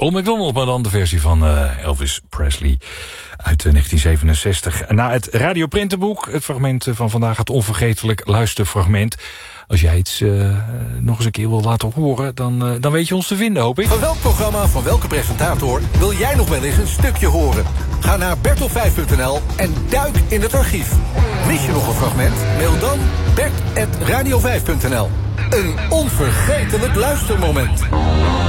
Old MacDonald, maar dan de versie van Elvis Presley uit 1967. Na het radioprintenboek, het fragment van vandaag, het onvergetelijk luisterfragment. Als jij iets nog eens een keer wil laten horen, dan weet je ons te vinden, hoop ik. Van welk programma, van welke presentator wil jij nog wel eens een stukje horen? Ga naar bertel5.nl en duik in het archief. Mis je nog een fragment? Mail dan bert@radio5.nl. Een onvergetelijk luistermoment.